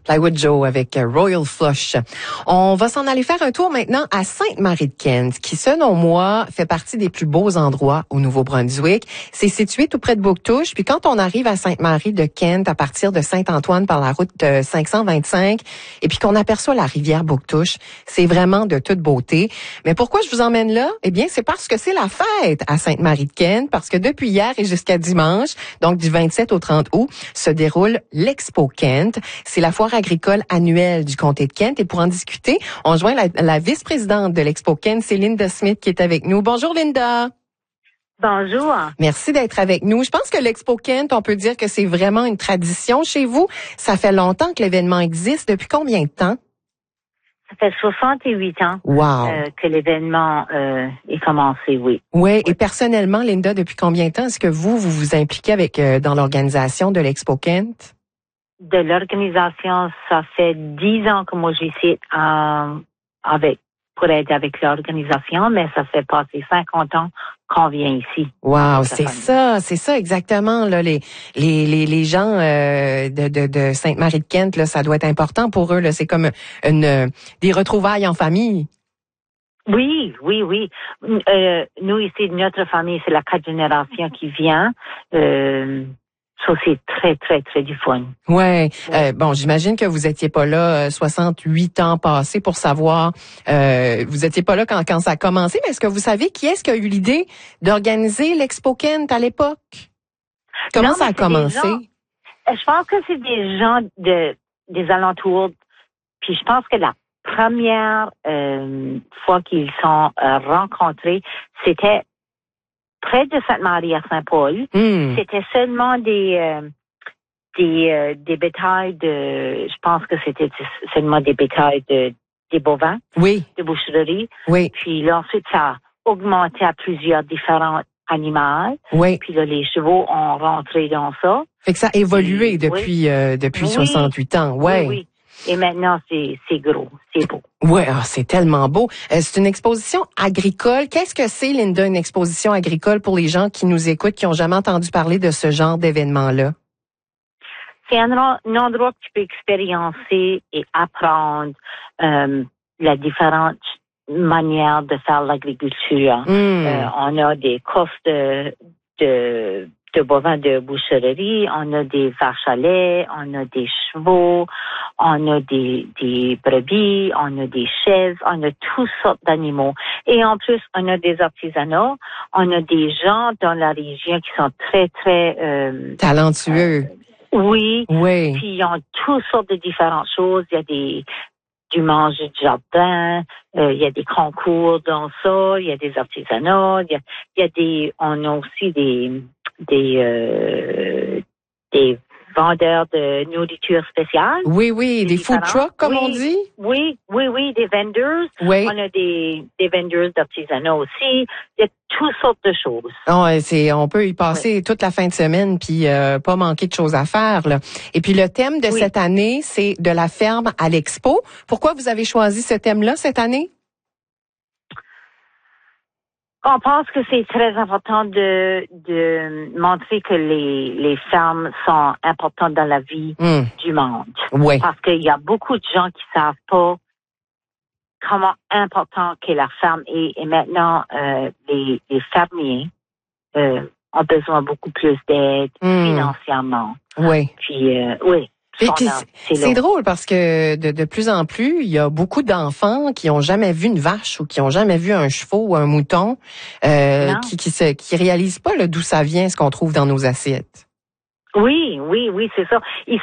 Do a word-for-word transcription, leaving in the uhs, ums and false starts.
Plywood Joe avec Royal Flush. On va s'en aller faire un tour maintenant à Sainte-Marie-de-Kent, qui, selon moi, fait partie des plus beaux endroits au Nouveau-Brunswick. C'est situé tout près de Bouctouche. Puis quand on arrive à Sainte-Marie-de-Kent, à partir de Saint-Antoine par la route cinq cent vingt-cinq, et puis qu'on aperçoit la rivière Bouctouche, c'est vraiment de toute beauté. Mais pourquoi je vous emmène là? Eh bien, c'est parce que c'est la fête à Sainte-Marie-de-Kent, parce que depuis hier et jusqu'à dimanche, donc du vingt-sept au trente août, se déroule l'Expo Kent. C'est la foire agricole annuelle du comté de Kent. Et pour en discuter, on joint la, la vice-présidente de l'Expo Kent, c'est Linda Smith qui est avec nous. Bonjour Linda. Bonjour. Merci d'être avec nous. Je pense que l'Expo Kent, on peut dire que c'est vraiment une tradition chez vous. Ça fait longtemps que l'événement existe. Depuis combien de temps? Ça fait soixante-huit ans wow. euh, que l'événement euh, est commencé, oui. Oui, et personnellement, Linda, depuis combien de temps est-ce que vous, vous vous impliquez avec euh, dans l'organisation de l'Expo Kent? De l'organisation, ça fait dix ans que moi j'y suis euh, avec pour aider avec l'organisation, mais ça fait passer cinquante ans qu'on vient ici. Wow, c'est ça, c'est ça exactement là les les les, les gens euh, de de, de Sainte-Marie-de-Kent là, ça doit être important pour eux là, c'est comme une des retrouvailles en famille. Oui, oui, oui. Euh, nous ici, notre famille, c'est la quatre générations qui vient. Euh, Ça, c'est très, très, très du fun. Ouais. Euh, bon, j'imagine que vous étiez pas là euh, soixante-huit ans passés pour savoir. Euh, vous étiez pas là quand, quand ça a commencé, mais est-ce que vous savez qui est-ce qui a eu l'idée d'organiser l'Expo Kent à l'époque? Comment non, ça a commencé? Gens, je pense que c'est des gens de des alentours. Puis je pense que la première euh, fois qu'ils sont euh, rencontrés, c'était près de Sainte-Marie à Saint-Paul. Mm. C'était seulement des euh, des euh, des bétails de, je pense que c'était seulement des bétails de des bovins, oui, de boucherie. Oui. Puis là, ensuite ça a augmenté à plusieurs différents animaux. Oui. Puis là, les chevaux ont rentré dans ça. Fait que ça a évolué Puis, depuis oui. euh, depuis oui. soixante-huit ans. Ouais. Oui, oui. Et maintenant, c'est, c'est gros, c'est beau. Ouais, ah, c'est tellement beau. Euh, c'est une exposition agricole. Qu'est-ce que c'est, Linda, une exposition agricole pour les gens qui nous écoutent, qui ont jamais entendu parler de ce genre d'événement-là? C'est un, un endroit que tu peux expériencer et apprendre euh, la différente manière de faire l'agriculture. Mm. Euh, on a des courses de, de de bovins de boucherie, on a des vaches à lait, on a des chevaux, on a des, des brebis, on a des chèvres, on a toutes sortes d'animaux. Et en plus, on a des artisanats, on a des gens dans la région qui sont très, très... Euh, talentueux. Euh, oui. Oui. Puis ils ont toutes sortes de différentes choses. Il y a des... du manger de jardin, euh, il y a des concours dans ça, il y a des artisanats, il y a, il y a des... On a aussi des... des euh, des vendeurs de nourriture spéciale. Oui, oui, des, des food trucks, comme oui, on dit. Oui, oui, oui, des vendors. Oui. On a des, des vendors d'artisanat aussi. Il y a toutes sortes de choses. Oh, c'est, on peut y passer oui. toute la fin de semaine puis euh, pas manquer de choses à faire. Là. Et puis le thème de oui. cette année, c'est de la ferme à l'expo. Pourquoi vous avez choisi ce thème-là cette année? On pense que c'est très important de, de montrer que les, les fermes sont importantes dans la vie mmh. du monde. Oui. Parce qu'il y a beaucoup de gens qui savent pas comment important que la ferme est. Et maintenant, euh, les, les fermiers euh, ont besoin beaucoup plus d'aide mmh. financièrement. Oui. Puis, euh, oui. Et puis, c'est, c'est drôle parce que de, de plus en plus, il y a beaucoup d'enfants qui ont jamais vu une vache ou qui ont jamais vu un chevaux ou un mouton, euh, qui qui se qui réalisent pas là, d'où ça vient, ce qu'on trouve dans nos assiettes. Oui, oui, oui, c'est ça. Ici,